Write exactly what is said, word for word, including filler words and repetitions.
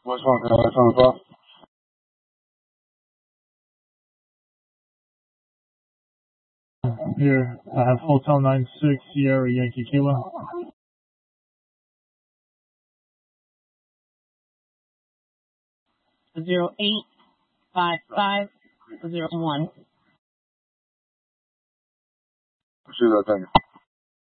What's wrong? Can I have some as well? Here, I have Hotel nine six Sierra Yankee Kilo. Zero eight five five zero one. See that thing.